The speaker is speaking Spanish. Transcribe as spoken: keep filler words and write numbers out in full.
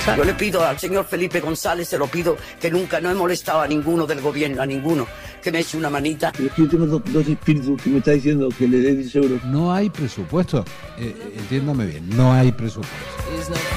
cosa. Yo le pido al señor Felipe González, se lo pido, que nunca no he molestado a ninguno del gobierno, a ninguno, que me eche una manita. Pero es que yo tengo dos, dos espíritus que me está diciendo que le dé diez euros. No hay presupuesto, eh, entiéndame bien, no hay presupuesto.